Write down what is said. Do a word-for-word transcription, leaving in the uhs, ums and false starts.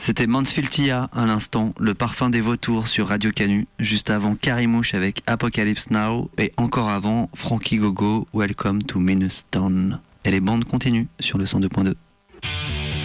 C'était Mansfield Tia à l'instant, le parfum des vautours sur Radio Canu, juste avant Karimouche avec Apocalypse Now et encore avant Frankie Gogo, Welcome to Minus Town. Et les bandes continuent sur le cent deux point deux.